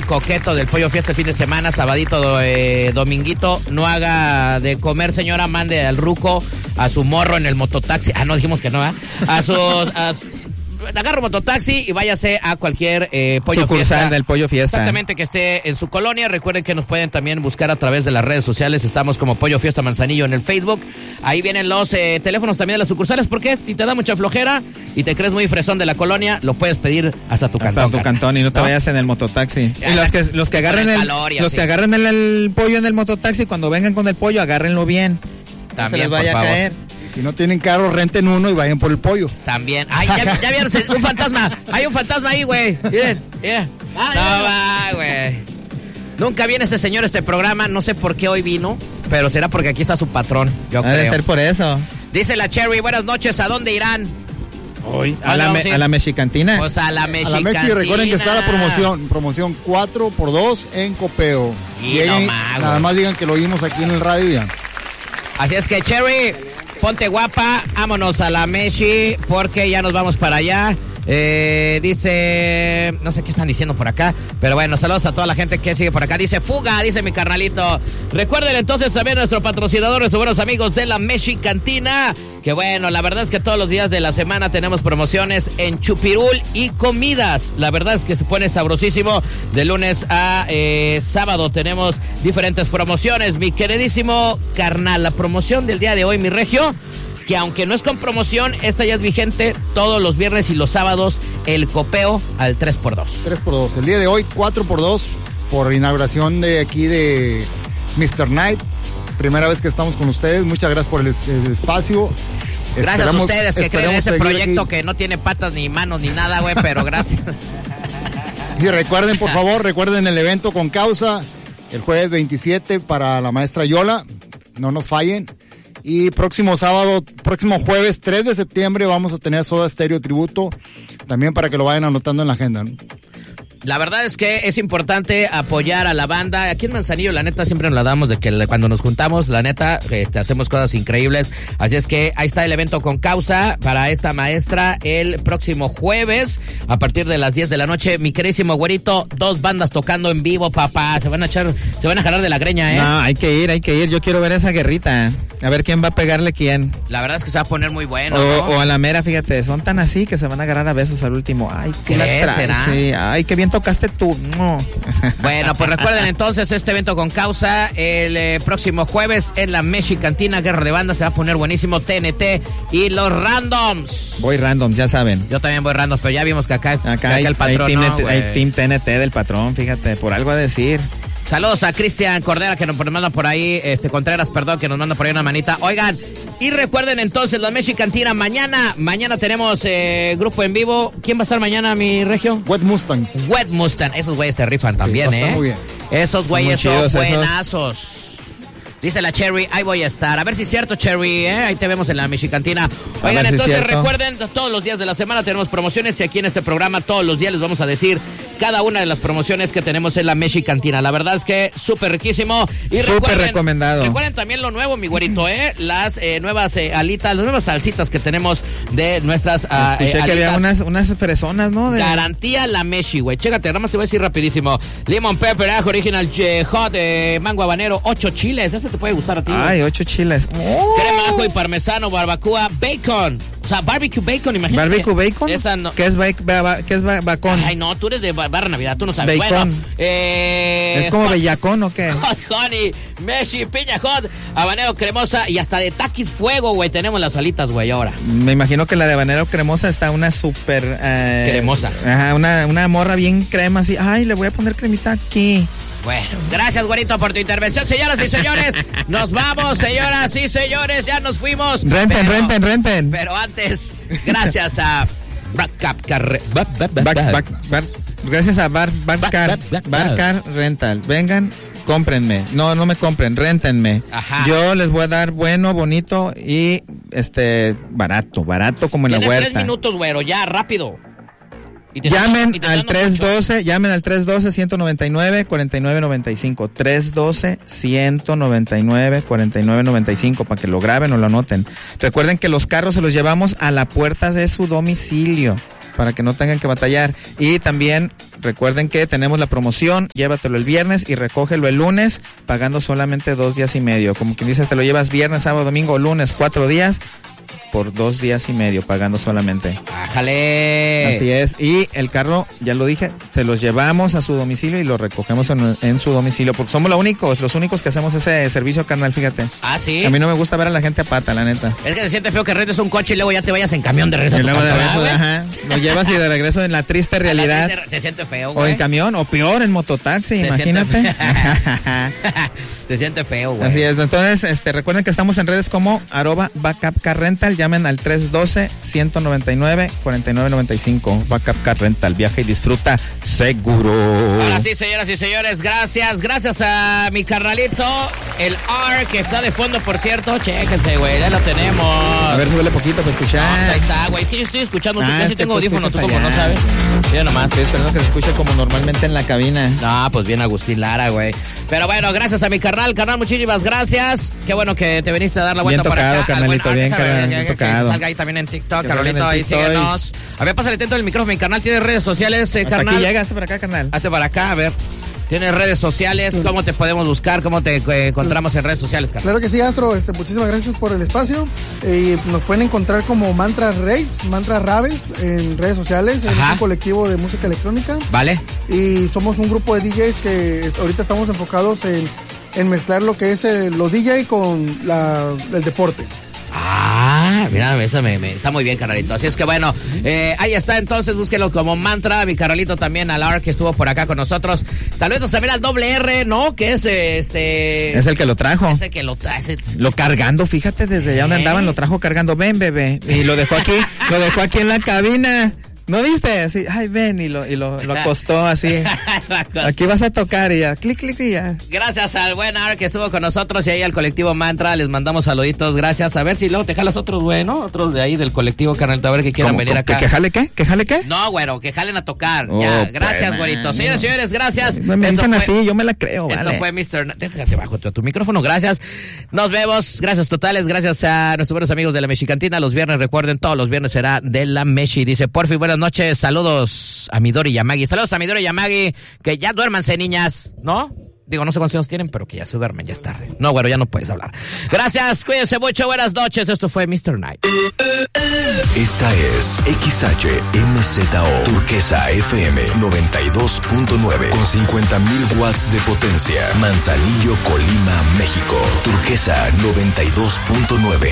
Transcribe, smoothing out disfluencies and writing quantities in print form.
coqueto del Pollo Fiesta fin de semana, sabadito, dominguito. No haga de comer, señora, mande al ruco a su morro en el mototaxi. No dijimos que no, ¿eh? Agarra un mototaxi y váyase a cualquier Pollo sucursal Fiesta del Pollo Fiesta. Exactamente, que esté en su colonia. Recuerden que nos pueden también buscar a través de las redes sociales. Estamos como Pollo Fiesta Manzanillo en el Facebook. Ahí vienen los teléfonos también de las sucursales, porque si te da mucha flojera y te crees muy fresón de la colonia, lo puedes pedir hasta tu cantón. Hasta tu cantón y no te vayas en el mototaxi. Y los que agarren que agarren el pollo en el mototaxi, cuando vengan con el pollo, agárrenlo bien. También, no se les vaya a caer. Si no tienen carro, renten uno y vayan por el pollo. También. Ay, ya vieron un fantasma. Hay un fantasma ahí, güey. Miren. No va, güey. Nunca viene ese señor a este programa. No sé por qué hoy vino, pero será porque aquí está su patrón, yo creo. Debe ser por eso. Dice la Cherry, buenas noches. ¿A dónde irán? Hoy a la Mexicantina. Pues a la Mexicantina. A la Mexi, recuerden que está la promoción 4x2 en Copeo. Y nada más digan que lo oímos aquí en el radio ya. Así es que, Cherry, ponte guapa, vámonos a la Meshi, porque ya nos vamos para allá. Dice, no sé qué están diciendo por acá, pero bueno, saludos a toda la gente que sigue por acá. Dice fuga, dice mi carnalito. Recuerden entonces también a nuestro patrocinador, nuestros buenos amigos de la Mexicantina, que bueno, la verdad es que todos los días de la semana tenemos promociones en chupirul y comidas. La verdad es que se pone sabrosísimo. De lunes a sábado tenemos diferentes promociones. Mi queridísimo carnal, la promoción del día de hoy, mi regio, que aunque no es con promoción, esta ya es vigente todos los viernes y los sábados, el copeo al 3x2. 3x2. El día de hoy, 4x2, por inauguración de aquí de Mr. Night. Primera vez que estamos con ustedes. Muchas gracias por el espacio. Gracias a ustedes que creen ese proyecto aquí, que no tiene patas ni manos ni nada, güey, pero gracias. Y recuerden, por favor, recuerden el evento con causa, el jueves 27 para la maestra Yola. No nos fallen. Y próximo jueves 3 de septiembre vamos a tener Soda Stereo tributo, también para que lo vayan anotando en la agenda, ¿no? La verdad es que es importante apoyar a la banda. Aquí en Manzanillo, la neta, siempre nos la damos de que cuando nos juntamos, la neta, hacemos cosas increíbles. Así es que ahí está el evento con causa para esta maestra el próximo jueves a partir de las 10 de la noche. Mi querísimo güerito, 2 bandas tocando en vivo, papá. Se van a jalar de la greña, ¿eh? No, hay que ir. Yo quiero ver esa guerrita. A ver quién va a pegarle quién. La verdad es que se va a poner muy bueno, ¿no? O a la mera, fíjate, son tan así que se van a agarrar a besos al último. Ay, ¿qué será? Sí. Ay, qué bien tocaste tú. No. Bueno, pues recuerden entonces este evento con causa el próximo jueves en la Mexicantina, Guerra de Bandas. Se va a poner buenísimo. TNT y los Randoms. Voy Randoms, ya saben. Yo también voy Randoms, pero ya vimos que acá hay el patrón. Hay Team TNT del patrón, fíjate, por algo a decir. Saludos a Cristian Cordera que nos manda por ahí, Contreras, perdón, que nos manda por ahí una manita. Oigan, y recuerden entonces la Mexicantina mañana tenemos grupo en vivo. ¿Quién va a estar mañana, mi regio? Wet Mustangs. Wet Mustang, esos güeyes se rifan también, sí, muy bien. Esos güeyes son buenazos. Dice la Cherry, ahí voy a estar. A ver si es cierto, Cherry, ahí te vemos en la Mexicantina. Oigan, entonces recuerden, todos los días de la semana tenemos promociones y aquí en este programa todos los días les vamos a decir cada una de las promociones que tenemos en la Mexicantina. La verdad es que súper riquísimo. Y súper recomendado. Recuerden también lo nuevo, mi güerito, las nuevas alitas, las nuevas salsitas que tenemos de nuestras escuché alitas. Que había unas fresonas, ¿no? Garantía la Meshi, güey. Chécate, nada más te voy a decir rapidísimo. Lemon pepper, ajo, original, hot, mango habanero, 8 chiles. Ese te puede gustar a ti. Ay, 8 chiles. Crema, ajo y parmesano, barbacoa, bacon. O sea, barbecue bacon, imagínate. ¿Barbecue bacon? Esa no. ¿Qué es bacon? Ay, no, tú eres de Barra Navidad, tú no sabes. Bacon. Bueno, ¿es como bellacón o qué? Hot honey, Meshi, piña hot, habanero cremosa y hasta de taquis fuego, güey. Tenemos las alitas, güey, ahora. Me imagino que la de habanero cremosa está una súper... cremosa. Ajá, una morra bien crema así. Ay, le voy a poner cremita aquí. Bueno, gracias, güerito, por tu intervención. Señoras y señores, nos vamos, señoras y señores, ya nos fuimos. Renten. Pero antes, gracias a... Gracias a Barcar Rental. Vengan, cómprenme. No me compren, réntenme. Ajá. Yo les voy a dar bueno, bonito y barato como en la huerta. 3 minutos, güero, ya, rápido. Llamen al 312-199-4995. 312-199-4995 para que lo graben o lo anoten. Recuerden que los carros se los llevamos a la puerta de su domicilio. para que no tengan que batallar. Y también recuerden que tenemos la promoción, llévatelo el viernes y recógelo el lunes, pagando solamente 2 días y medio. Como quien dice, te lo llevas viernes, sábado, domingo, lunes, 4 días. Por 2 días y medio, pagando solamente. ¡Bájale! Así es. Y el carro, ya lo dije, se los llevamos a su domicilio y lo recogemos en su domicilio, porque somos los únicos que hacemos ese servicio, carnal, fíjate. Ah, sí. A mí no me gusta ver a la gente a pata, la neta. Es que se siente feo que rentes un coche y luego ya te vayas en camión de regreso. Y luego de regreso, ajá. Lo llevas y de regreso en la triste realidad. Se siente feo, güey. O en camión, o peor, en mototaxi, imagínate. Se siente feo, güey. Así es. Entonces, recuerden que estamos en redes como @BackupCarRental. Llamen al 312-199-4995. Backup Car Rental. Viaja y disfruta seguro. Ahora sí, señoras y señores, gracias a mi carnalito, el R, que está de fondo, por cierto. Chéquense, güey, ya lo tenemos. A ver, súbele poquito para escuchar. No, ahí está, güey. Es que yo estoy escuchando, yo casi tengo audífonos, tú como no sabes. Ya nomás. Estoy esperando que se escuche como normalmente en la cabina. No, pues bien Agustín Lara, güey. Pero bueno, gracias a mi carnal, muchísimas gracias. Qué bueno que te viniste a dar la vuelta bien tocado, para acá. Carnalito, bien tocado. Que salga ahí también en TikTok, Carolito, ahí síguenos. A ver, pásale atento el micrófono, mi carnal. ¿Tiene redes sociales, carnal? Aquí llega, hazte para acá, carnal. Hazte para acá, a ver. ¿Tienes redes sociales? ¿Cómo te podemos buscar? ¿Cómo te encontramos en redes sociales, carnal? Claro que sí, Astro. Muchísimas gracias por el espacio. Nos pueden encontrar como Mantra Raves en redes sociales. Es un colectivo de música electrónica. Vale. Y somos un grupo de DJs que ahorita estamos enfocados en mezclar lo que es los DJ con el deporte. Ah, mira, eso está muy bien, carnalito. Así es que bueno, ahí está, entonces búsquenlo como Mantra. Mi carnalito también, al AR, que estuvo por acá con nosotros. Saludos también al doble R, ¿no? Que es Es el que lo trajo. Ese que lo trae. Lo cargando, fíjate, desde allá donde andaban, lo trajo cargando. Ven, bebé. Y lo dejó aquí en la cabina. ¿No viste? Así, ay, ven, y lo acostó así. Aquí vas a tocar y ya, clic, y ya. Gracias al buen Ar que estuvo con nosotros y ahí al colectivo Mantra, les mandamos saluditos, gracias. A ver si luego te jalas otros, güey, ¿no? Otros de ahí del colectivo, carnal, a ver que quieran venir acá. ¿Que jale qué? ¿Que jale qué? No, güero, que jalen a tocar. Ya, gracias, güerito. Señores, señores, gracias. Me dicen así, yo me la creo, vale. Esto fue Mr. Déjate bajo tu micrófono, gracias. Nos vemos, gracias totales, gracias a nuestros buenos amigos de la Mexicantina. Los viernes, recuerden, todos los viernes será de la Meshi. Dice, porfi, buenas noches, saludos a Midori Yamagi. Saludos a Midori Yamagi, que ya duérmanse, niñas, ¿no? Digo, no sé cuántos años tienen, pero que ya se duermen, ya es tarde. No, bueno, ya no puedes hablar. Gracias, cuídense mucho, buenas noches. Esto fue Mr. Night. Esta es XHMZO Turquesa FM 92.9 con 50,000 watts de potencia. Manzanillo, Colima, México. Turquesa 92.9.